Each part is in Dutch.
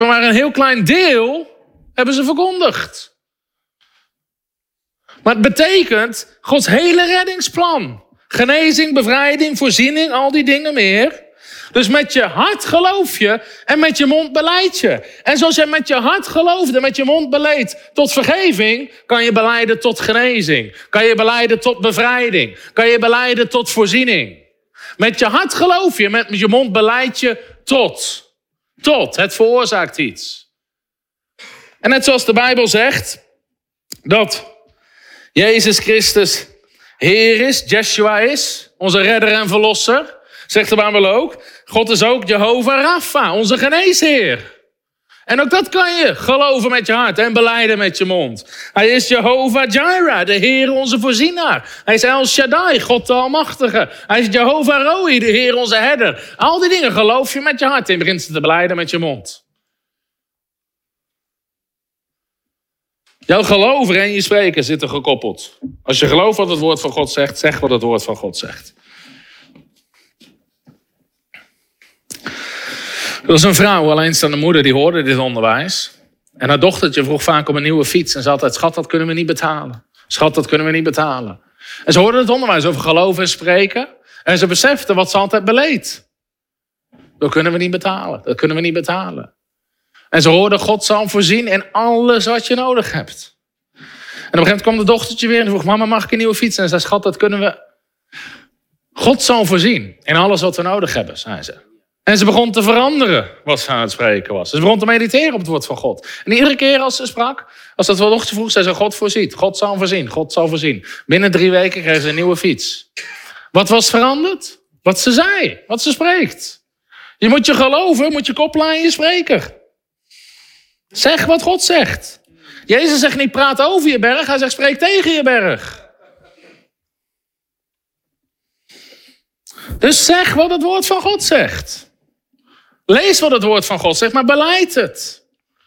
Maar een heel klein deel hebben ze verkondigd. Maar het betekent Gods hele reddingsplan. Genezing, bevrijding, voorziening, al die dingen meer. Dus met je hart geloof je en met je mond beleid je. En zoals je met je hart gelooft en met je mond beleedt tot vergeving, kan je belijden tot genezing. Kan je belijden tot bevrijding. Kan je belijden tot voorziening. Met je hart geloof je, met je mond beleid je tot. Tot, het veroorzaakt iets. En net zoals de Bijbel zegt, dat Jezus Christus Heer is, Yeshua is, onze redder en verlosser, zegt de Bijbel ook. God is ook Jehovah Rapha, onze geneesheer. En ook dat kan je geloven met je hart en belijden met je mond. Hij is Jehovah Jireh, de Heer onze voorzienaar. Hij is El Shaddai, God de Almachtige. Hij is Jehovah Roi, de Heer onze herder. Al die dingen geloof je met je hart en begint ze te belijden met je mond. Jouw geloven en je spreken zitten gekoppeld. Als je gelooft wat het woord van God zegt, zeg wat het woord van God zegt. Er was een vrouw, alleenstaande moeder, die hoorde dit onderwijs. En haar dochtertje vroeg vaak om een nieuwe fiets. En ze had schat, dat kunnen we niet betalen. Schat, dat kunnen we niet betalen. En ze hoorde het onderwijs over geloven en spreken. En ze besefte wat ze altijd beleed. Dat kunnen we niet betalen. Dat kunnen we niet betalen. En ze hoorde, God zal voorzien in alles wat je nodig hebt. En op een gegeven moment kwam de dochtertje weer en vroeg, mama, mag ik een nieuwe fiets? En ze zei, schat, dat kunnen we. God zal voorzien in alles wat we nodig hebben, zei ze. En ze begon te veranderen wat ze aan het spreken was. Ze begon te mediteren op het woord van God. En iedere keer als ze sprak, als dat wel dochter vroeg, zei ze, God voorziet. God zal voorzien, God zal voorzien. Binnen 3 weken kreeg ze een nieuwe fiets. Wat was veranderd? Wat ze zei, wat ze spreekt. Je moet je geloven, moet je koppelen aan je spreker. Zeg wat God zegt. Jezus zegt niet praat over je berg, hij zegt spreek tegen je berg. Dus zeg wat het woord van God zegt. Lees wat het woord van God zegt, maar beleid het.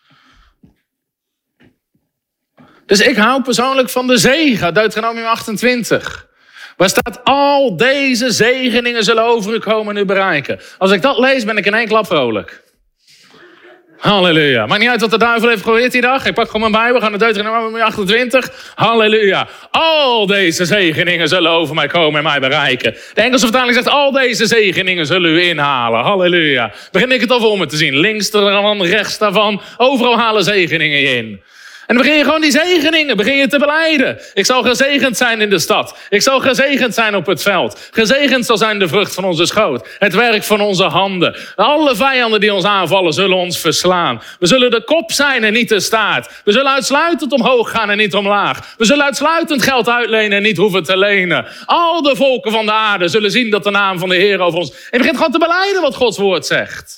Dus ik hou persoonlijk van de zegen, Deuteronomium 28. Waar staat, al deze zegeningen zullen over u komen en u bereiken. Als ik dat lees, ben ik in 1 klap vrolijk. Halleluja. Maakt niet uit wat de duivel heeft geprobeerd die dag. Ik pak gewoon mijn Bijbel, ga naar Deuteronomium 28. Halleluja. Al deze zegeningen zullen over mij komen en mij bereiken. De Engelse vertaling zegt, al deze zegeningen zullen u inhalen. Halleluja. Begin ik het al voor me te zien. Links daarvan, rechts daarvan. Overal halen zegeningen in. En dan begin je gewoon die zegeningen, begin je te belijden. Ik zal gezegend zijn in de stad. Ik zal gezegend zijn op het veld. Gezegend zal zijn de vrucht van onze schoot. Het werk van onze handen. Alle vijanden die ons aanvallen zullen ons verslaan. We zullen de kop zijn en niet de staart. We zullen uitsluitend omhoog gaan en niet omlaag. We zullen uitsluitend geld uitlenen en niet hoeven te lenen. Al de volken van de aarde zullen zien dat de naam van de Heer over ons. En je begint gewoon te belijden wat Gods woord zegt.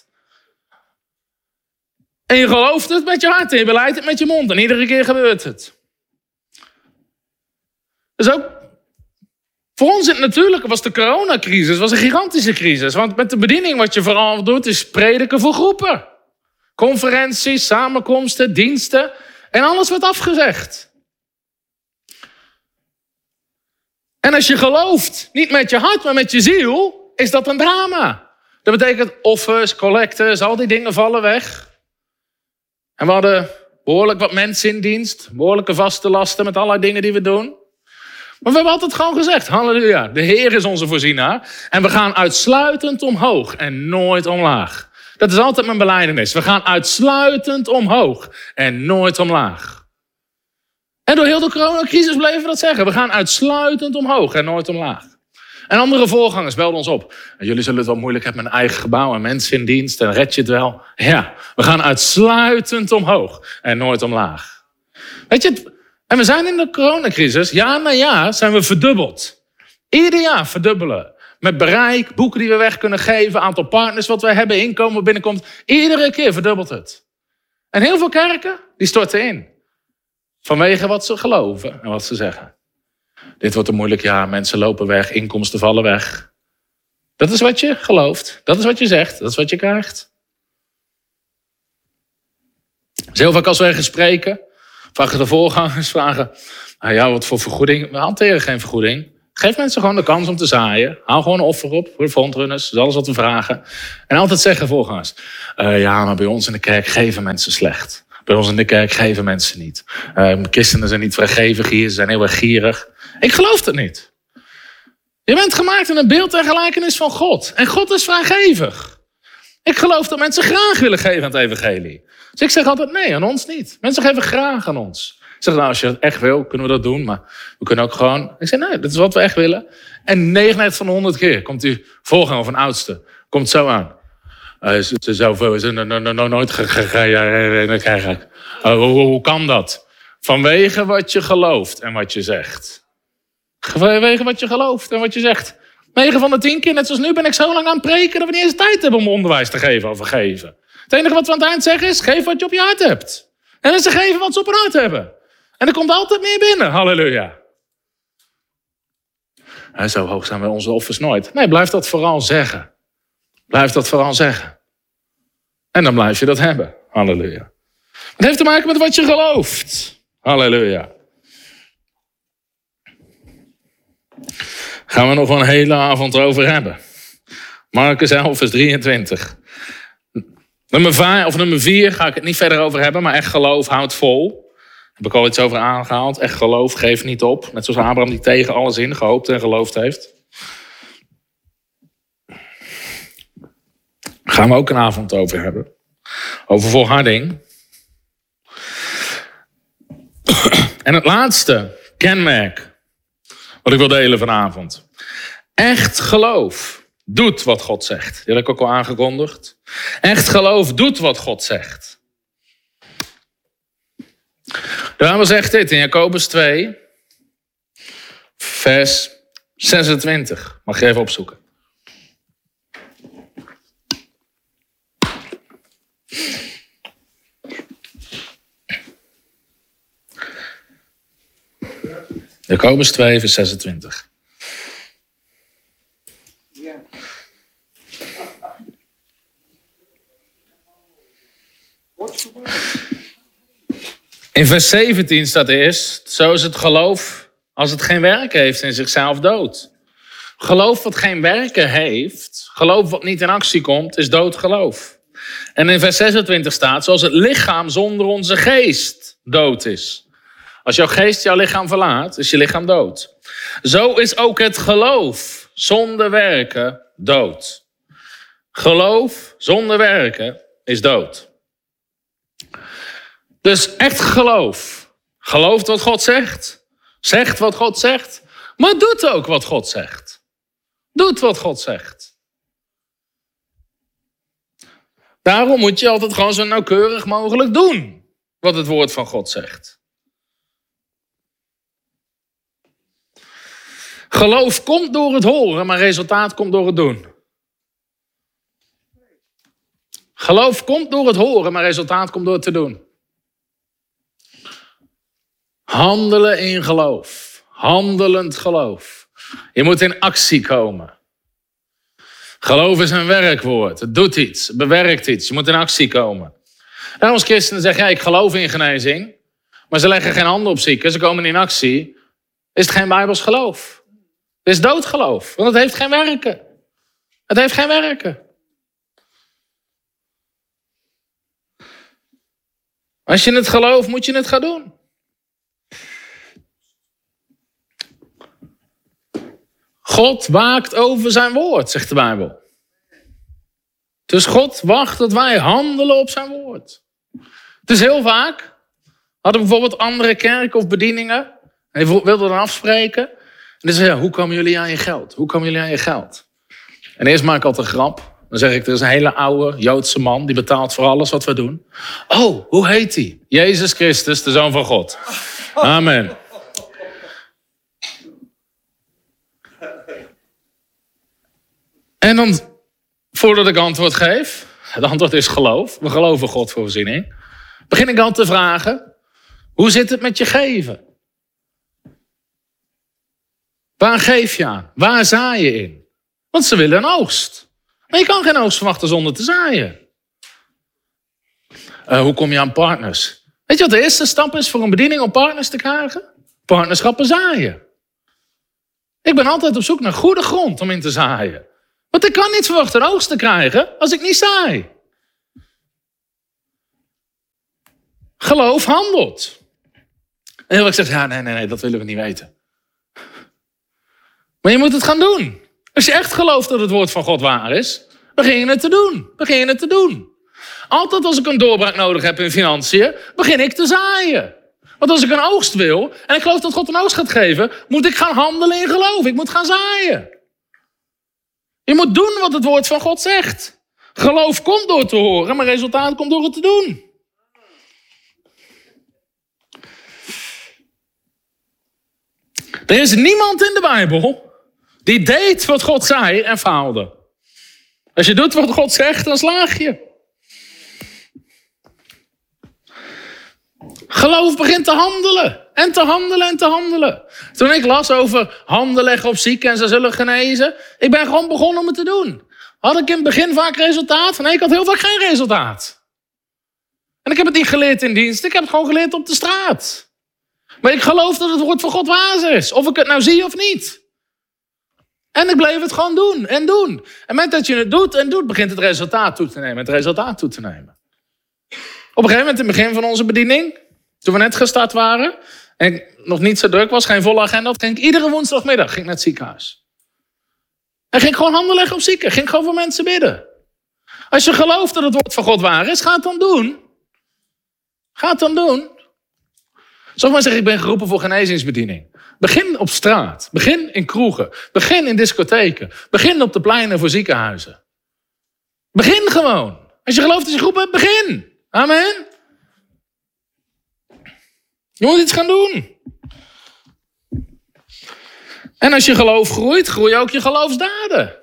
En je gelooft het met je hart en je beleidt het met je mond. En iedere keer gebeurt het. Dus ook voor ons in het natuurlijke was de coronacrisis was een gigantische crisis. Want met de bediening wat je vooral doet is prediken voor groepen. Conferenties, samenkomsten, diensten. En alles wordt afgezegd. En als je gelooft, niet met je hart, maar met je ziel, is dat een drama. Dat betekent offers, collectes, al die dingen vallen weg. En we hadden behoorlijk wat mensen in dienst. Behoorlijke vaste lasten met allerlei dingen die we doen. Maar we hebben altijd gewoon gezegd, halleluja, de Heer is onze voorzienaar. En we gaan uitsluitend omhoog en nooit omlaag. Dat is altijd mijn belijdenis. We gaan uitsluitend omhoog en nooit omlaag. En door heel de coronacrisis bleven we dat zeggen. We gaan uitsluitend omhoog en nooit omlaag. En andere voorgangers belden ons op. Jullie zullen het wel moeilijk hebben met een eigen gebouw en mensen in dienst. En red je het wel? Ja, we gaan uitsluitend omhoog en nooit omlaag. Weet je, en we zijn in de coronacrisis, jaar na jaar zijn we verdubbeld. Ieder jaar verdubbelen. Met bereik, boeken die we weg kunnen geven, aantal partners wat we hebben, inkomen wat binnenkomt. Iedere keer verdubbelt het. En heel veel kerken, die storten in. Vanwege wat ze geloven en wat ze zeggen. Dit wordt een moeilijk jaar, mensen lopen weg, inkomsten vallen weg. Dat is wat je gelooft, dat is wat je zegt, dat is wat je krijgt. Dus heel vaak als we ergens spreken, vragen de voorgangers, ja, wat voor vergoeding? We hanteren geen vergoeding. Geef mensen gewoon de kans om te zaaien. Haal gewoon een offer op voor de frontrunners. Dat is alles wat we vragen. En altijd zeggen volgens. Ja, maar bij ons in de kerk geven mensen slecht. Bij ons in de kerk geven mensen niet. Christenen zijn niet vrijgevig hier. Ze zijn heel erg gierig. Ik geloof het niet. Je bent gemaakt in een beeld en gelijkenis van God. En God is vrijgevig. Ik geloof dat mensen graag willen geven aan het evangelie. Dus ik zeg altijd nee, aan ons niet. Mensen geven graag aan ons. Ik zeg, nou, als je het echt wil, kunnen we dat doen. Maar we kunnen ook gewoon... Ik zeg, nee, dat is wat we echt willen. En 99 van de 100 keer komt die voorganger of een oudste. Komt zo aan. Zoveel is er nooit gekregen. Hoe kan dat? Vanwege wat je gelooft en wat je zegt. Vanwege wat je gelooft en wat je zegt. 9 van de 10 keer, net zoals nu, ben ik zo lang aan het preken... dat we niet eens tijd hebben om onderwijs te geven over geven. Het enige wat we aan het eind zeggen is... geef wat je op je hart hebt. En mensen geven wat ze op hun hart hebben. En er komt altijd meer binnen. Halleluja. En zo hoog zijn wij onze offers nooit. Nee, blijf dat vooral zeggen. Blijf dat vooral zeggen. En dan blijf je dat hebben. Halleluja. Het heeft te maken met wat je gelooft. Halleluja. Gaan we nog een hele avond over hebben. Marcus 11 vers 23. Nummer 4 ga ik het niet verder over hebben, maar echt geloof houdt vol. Daar heb ik al iets over aangehaald. Echt geloof geeft niet op. Net zoals Abraham die tegen alles in gehoopt en geloofd heeft. Daar gaan we ook een avond over hebben. Over volharding. En het laatste kenmerk wat ik wil delen vanavond. Echt geloof doet wat God zegt. Die heb ik ook al aangekondigd. Echt geloof doet wat God zegt. De Bijbel zegt dit in Jacobus 2, vers 26. Mag je even opzoeken. Jacobus 2, vers 26. In vers 17 staat eerst, zo is het geloof als het geen werken heeft in zichzelf dood. Geloof wat geen werken heeft, geloof wat niet in actie komt, is dood geloof. En in vers 26 staat, zoals het lichaam zonder onze geest dood is. Als jouw geest jouw lichaam verlaat, is je lichaam dood. Zo is ook het geloof zonder werken dood. Geloof zonder werken is dood. Dus echt geloof. Gelooft wat God zegt. Zegt wat God zegt. Maar doet ook wat God zegt. Doet wat God zegt. Daarom moet je altijd gewoon zo nauwkeurig mogelijk doen wat het woord van God zegt. Geloof komt door het horen, maar resultaat komt door het doen. Geloof komt door het horen, maar resultaat komt door het te doen. Handelen in geloof. Handelend geloof. Je moet in actie komen. Geloof is een werkwoord. Het doet iets. Het bewerkt iets. Je moet in actie komen. En als christenen zeggen, ja, ik geloof in genezing. Maar ze leggen geen handen op zieken. Ze komen in actie. Is het geen Bijbels geloof. Het is doodgeloof. Want het heeft geen werken. Het heeft geen werken. Als je het gelooft, moet je het gaan doen. God waakt over zijn woord, zegt de Bijbel. Dus God wacht dat wij handelen op zijn woord. Dus heel vaak hadden we bijvoorbeeld andere kerken of bedieningen. En die wilden dan afspreken. En dan zeiden hoe komen jullie aan je geld? Hoe komen jullie aan je geld? En eerst maak ik altijd een grap. Dan zeg ik, er is een hele oude Joodse man. Die betaalt voor alles wat we doen. Oh, hoe heet hij? Jezus Christus, de Zoon van God. Amen. En dan, voordat ik antwoord geef, het antwoord is geloof. We geloven God voor voorziening. Begin ik dan te vragen, hoe zit het met je geven? Waar geef je aan? Waar zaai je in? Want ze willen een oogst. Maar je kan geen oogst verwachten zonder te zaaien. Hoe kom je aan partners? Weet je wat de eerste stap is voor een bediening om partners te krijgen? Partnerschappen zaaien. Ik ben altijd op zoek naar goede grond om in te zaaien. Want ik kan niet verwachten een oogst te krijgen als ik niet zaai. Geloof handelt. En heel erg zegt, ja, nee, dat willen we niet weten. Maar je moet het gaan doen. Als je echt gelooft dat het woord van God waar is, begin je het te doen. Begin je het te doen. Altijd als ik een doorbraak nodig heb in financiën, begin ik te zaaien. Want als ik een oogst wil, en ik geloof dat God een oogst gaat geven, moet ik gaan handelen in geloof. Ik moet gaan zaaien. Je moet doen wat het woord van God zegt. Geloof komt door te horen, maar resultaat komt door het te doen. Er is niemand in de Bijbel die deed wat God zei en faalde. Als je doet wat God zegt, dan slaag je. Geloof begint te handelen. En te handelen en te handelen. Toen ik las over handen leggen op zieken en ze zullen genezen. Ik ben gewoon begonnen om het te doen. Had ik in het begin vaak resultaat? Nee, ik had heel vaak geen resultaat. En ik heb het niet geleerd in dienst. Ik heb het gewoon geleerd op de straat. Maar ik geloof dat het woord van God waar is. Of ik het nou zie of niet. En ik bleef het gewoon doen en doen. En met dat je het doet en doet, begint het resultaat toe te nemen. Het resultaat toe te nemen. Op een gegeven moment, in het begin van onze bediening, toen we net gestart waren, en ik nog niet zo druk was, geen volle agenda had, ging ik iedere woensdagmiddag naar het ziekenhuis. En ging gewoon handen leggen op zieken. Ging gewoon voor mensen bidden. Als je gelooft dat het woord van God waar is, ga het dan doen. Ga het dan doen. Zal ik maar zeggen, ik ben geroepen voor genezingsbediening. Begin op straat. Begin in kroegen. Begin in discotheken. Begin op de pleinen voor ziekenhuizen. Begin gewoon. Als je gelooft dat je geroepen hebt, begin. Amen. Je moet iets gaan doen. En als je geloof groeit, groeien ook je geloofsdaden.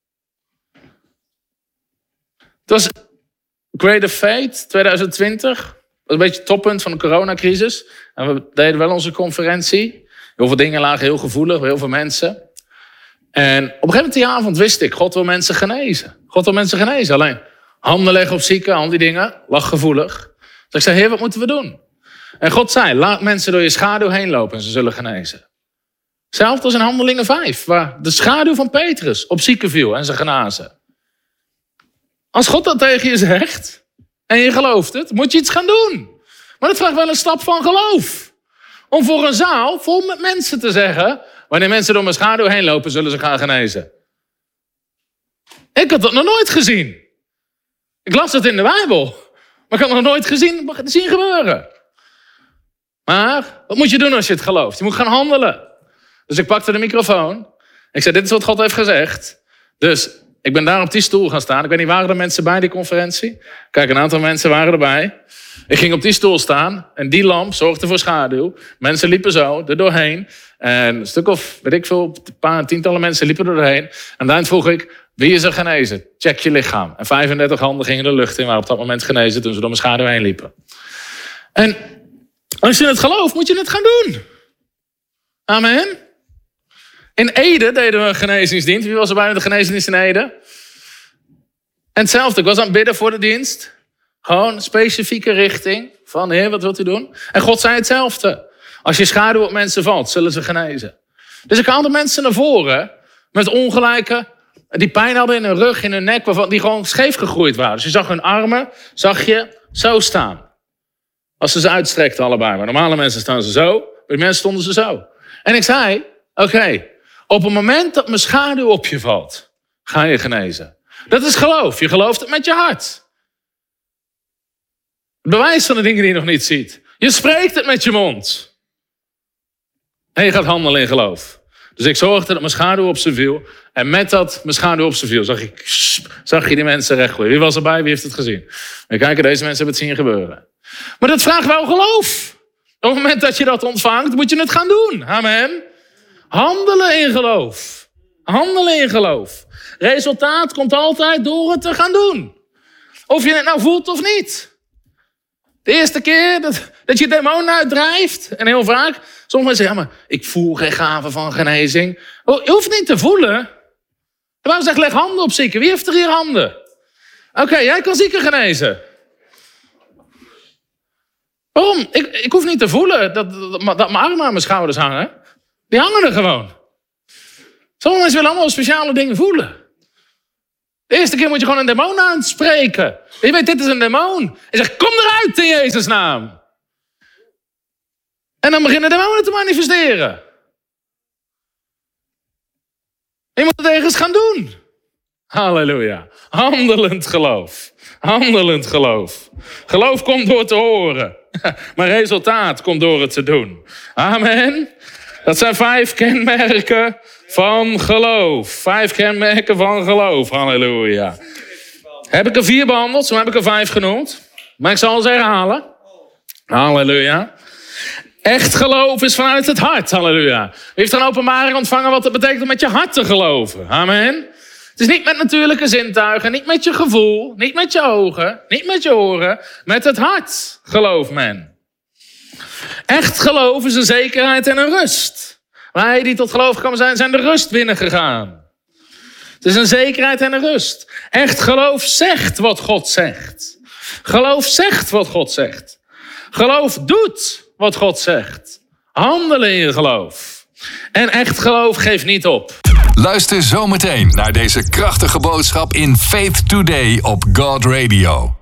Het was Greater Faith 2020. Dat was een beetje het toppunt van de coronacrisis. En we deden wel onze conferentie. Heel veel dingen lagen heel gevoelig bij heel veel mensen. En op een gegeven moment die avond wist ik, God wil mensen genezen. God wil mensen genezen. Alleen handen leggen op zieken, al die dingen, lag gevoelig. Dus ik zei, Heer, wat moeten we doen? En God zei, laat mensen door je schaduw heen lopen en ze zullen genezen. Zelfs als in Handelingen 5, waar de schaduw van Petrus op zieken viel en ze genazen. Als God dat tegen je zegt en je gelooft het, moet je iets gaan doen. Maar dat vraagt wel een stap van geloof. Om voor een zaal vol met mensen te zeggen, wanneer mensen door mijn schaduw heen lopen, zullen ze gaan genezen. Ik had dat nog nooit gezien. Ik las het in de Bijbel, maar ik had het nog nooit gezien gebeuren. Maar wat moet je doen als je het gelooft? Je moet gaan handelen. Dus ik pakte de microfoon. Ik zei, dit is wat God heeft gezegd. Dus ik ben daar op die stoel gaan staan. Ik weet niet, waren er mensen bij die conferentie? Kijk, een aantal mensen waren erbij. Ik ging op die stoel staan en die lamp zorgde voor schaduw. Mensen liepen zo er doorheen. En een stuk of, weet ik veel, een paar tientallen mensen liepen er doorheen. En daarin vroeg ik, wie is er genezen? Check je lichaam. En 35 handen gingen de lucht in, waren op dat moment genezen toen ze door mijn schaduw heen liepen. En als je het gelooft, moet je het gaan doen. Amen. In Ede deden we een genezingsdienst. Wie was er bij de genezingsdienst in Ede? En hetzelfde, ik was aan het bidden voor de dienst. Gewoon een specifieke richting. Van, Heer, wat wilt u doen? En God zei hetzelfde. Als je schaduw op mensen valt, zullen ze genezen. Dus ik haalde mensen naar voren met ongelijke, die pijn hadden in hun rug, in hun nek, die gewoon scheef gegroeid waren. Dus je zag hun armen, zag je zo staan. Als ze uitstrekten allebei. Maar normale mensen staan ze zo, bij de mensen stonden ze zo. En ik zei, oké, op het moment dat mijn schaduw op je valt, ga je genezen. Dat is geloof. Je gelooft het met je hart. Het bewijs van de dingen die je nog niet ziet. Je spreekt het met je mond. En je gaat handelen in geloof. Dus ik zorgde dat mijn schaduw op ze viel. En met dat mijn schaduw op ze viel, zag je die mensen rechtgooien. Wie was erbij? Wie heeft het gezien? En kijken, deze mensen hebben het zien gebeuren. Maar dat vraagt wel geloof. Op het moment dat je dat ontvangt, moet je het gaan doen. Amen. Handelen in geloof. Handelen in geloof. Resultaat komt altijd door het te gaan doen. Of je het nou voelt of niet. De eerste keer dat je demonen uitdrijft. En heel vaak. Sommige mensen zeggen, ja, maar ik voel geen gave van genezing. Je hoeft niet te voelen. De Bijbel zegt, leg handen op zieken. Wie heeft er hier handen? Oké, jij kan zieken genezen. Waarom? Ik hoef niet te voelen dat mijn armen aan mijn schouders hangen. Die hangen er gewoon. Sommige mensen willen allemaal speciale dingen voelen. De eerste keer moet je gewoon een demon aanspreken. Je weet, dit is een demon. En zegt, kom eruit in Jezus' naam. En dan beginnen demonen te manifesteren. Je moet het ergens gaan doen. Halleluja. Handelend geloof. Handelend geloof. Geloof komt door te horen. Maar resultaat komt door het te doen. Amen. Dat zijn 5 kenmerken van geloof. 5 kenmerken van geloof. Halleluja. Heb ik er 4 behandeld? Zo heb ik er 5 genoemd. Maar ik zal ze herhalen. Halleluja. Echt geloof is vanuit het hart. Halleluja. U heeft een openbaring ontvangen wat het betekent om met je hart te geloven. Amen. Het is niet met natuurlijke zintuigen, niet met je gevoel, niet met je ogen, niet met je oren. Met het hart gelooft men. Echt geloof is een zekerheid en een rust. Wij die tot geloof gekomen zijn de rust binnengegaan. Het is een zekerheid en een rust. Echt geloof zegt wat God zegt. Geloof zegt wat God zegt. Geloof doet wat God zegt. Handelen in je geloof. En echt geloof geeft niet op. Luister zometeen naar deze krachtige boodschap in Faith Today op God Radio.